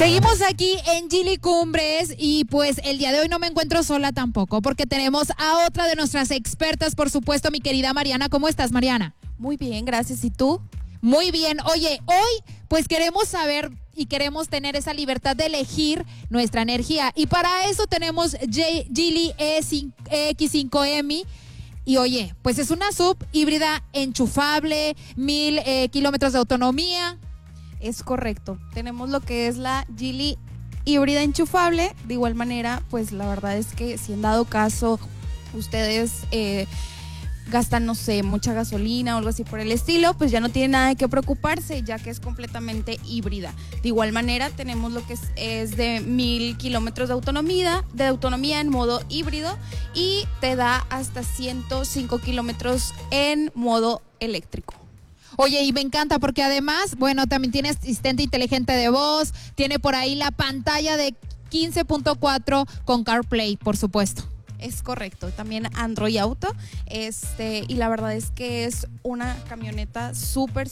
Seguimos aquí en Geely Cumbres y pues el día de hoy no me encuentro sola tampoco porque tenemos a otra de nuestras expertas, por supuesto, mi querida Mariana. ¿Cómo estás, Mariana? Muy bien, gracias. ¿Y tú? Muy bien. Oye, hoy pues queremos saber y queremos tener esa libertad de elegir nuestra energía y para eso tenemos Geely EX5M. Y oye, pues es una sub híbrida enchufable, 1000 kilómetros de autonomía. Es correcto. Tenemos lo que es la Geely híbrida enchufable. De igual manera, pues la verdad es que si en dado caso ustedes gastan, no sé, mucha gasolina o algo así por el estilo, pues ya no tienen nada de qué preocuparse, ya que es completamente híbrida. De igual manera, tenemos lo que es de 1000 kilómetros de autonomía en modo híbrido y te da hasta 105 kilómetros en modo eléctrico. Oye, y me encanta porque además, bueno, también tiene asistente inteligente de voz, tiene por ahí la pantalla de 15.4 con CarPlay, por supuesto. Es correcto, también Android Auto, y la verdad es que es una camioneta súper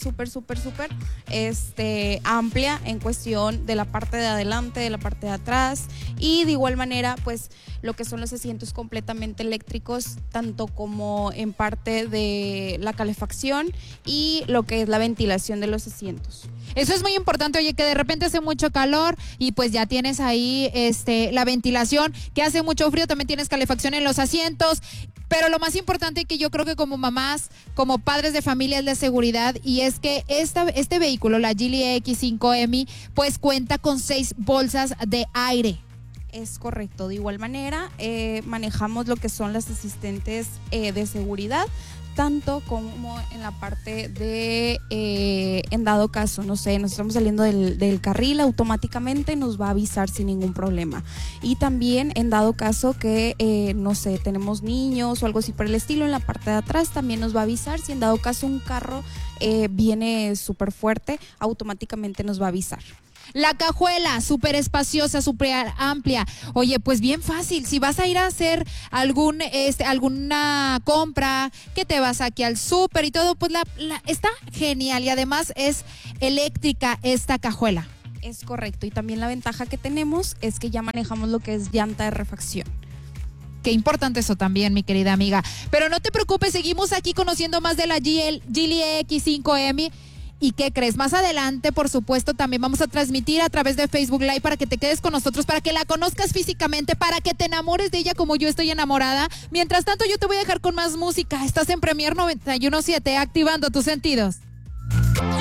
amplia en cuestión de la parte de adelante, de la parte de atrás, y de igual manera, pues lo que son los asientos completamente eléctricos, tanto como en parte de la calefacción y lo que es la ventilación de los asientos. Eso es muy importante, oye, que de repente hace mucho calor y pues ya tienes ahí la ventilación, que hace mucho frío, también tienes calefacción en los asientos, pero lo más importante que yo creo que como mamás, como padres de familia es la seguridad y es que este vehículo, la Geely EX5M, pues cuenta con 6 bolsas de aire. Es correcto, de igual manera manejamos lo que son las asistentes de seguridad, tanto como en la parte de, en dado caso, no sé, nos estamos saliendo del carril, automáticamente nos va a avisar sin ningún problema. Y también en dado caso que, no sé, tenemos niños o algo así por el estilo, en la parte de atrás también nos va a avisar. Si en dado caso un carro viene súper fuerte, automáticamente nos va a avisar. La cajuela, súper espaciosa, súper amplia. Oye, pues bien fácil. Si vas a ir a hacer alguna compra, que te vas aquí al súper y todo, pues está genial. Y además es eléctrica esta cajuela. Es correcto. Y también la ventaja que tenemos es que ya manejamos lo que es llanta de refacción. Qué importante eso también, mi querida amiga. Pero no te preocupes, seguimos aquí conociendo más de la Geely EX5M. ¿Y qué crees? Más adelante, por supuesto, también vamos a transmitir a través de Facebook Live para que te quedes con nosotros, para que la conozcas físicamente, para que te enamores de ella como yo estoy enamorada. Mientras tanto, yo te voy a dejar con más música. Estás en Premier 91.7, activando tus sentidos.